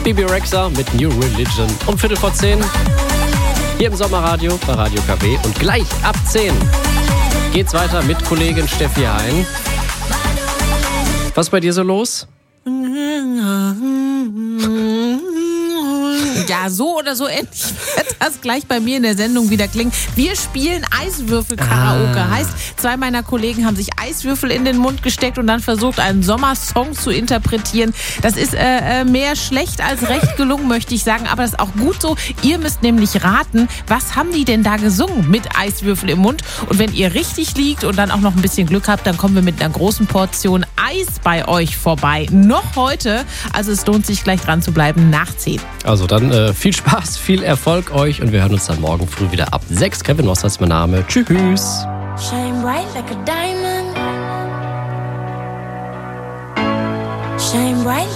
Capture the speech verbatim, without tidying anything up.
Bebe Rexha mit New Religion um Viertel vor zehn. Hier im Sommerradio bei Radio K W. Und gleich ab zehn geht's weiter mit Kollegin Steffi Hein. Was ist bei dir so los? Ja, so oder so ähnlich wird das gleich bei mir in der Sendung wieder klingen. Wir spielen Eiswürfel-Karaoke. Ah. Heißt, zwei meiner Kollegen haben sich Eiswürfel in den Mund gesteckt und dann versucht, einen Sommersong zu interpretieren. Das ist äh, mehr schlecht als recht gelungen, möchte ich sagen. Aber das ist auch gut so. Ihr müsst nämlich raten, was haben die denn da gesungen mit Eiswürfel im Mund? Und wenn ihr richtig liegt und dann auch noch ein bisschen Glück habt, dann kommen wir mit einer großen Portion Eis bei euch vorbei. Noch heute. Also es lohnt sich, gleich dran zu bleiben nach zehn. Also dann äh, viel Spaß, viel Erfolg euch und wir hören uns dann morgen früh wieder ab sechs. Kevin Moss ist mein Name. Tschüss. Shine bright like a diamond. Shine bright.